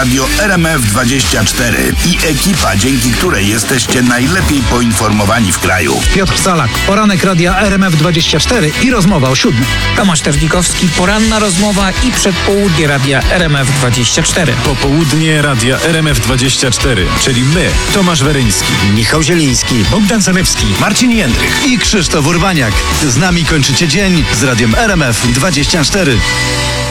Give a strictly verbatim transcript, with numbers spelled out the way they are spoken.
Radio R M F dwadzieścia cztery i ekipa, dzięki której jesteście najlepiej poinformowani w kraju. Piotr Salak, poranek Radia R M F dwadzieścia cztery i rozmowa o siódmej. Tomasz Terzikowski, poranna rozmowa i przedpołudnie Radia R M F dwadzieścia cztery. Popołudnie Radia R M F dwadzieścia cztery, czyli my, Tomasz Weryński, Michał Zieliński, Bogdan Zalewski, Marcin Jędrych i Krzysztof Urbaniak. Z nami kończycie dzień z Radiem R M F dwadzieścia cztery.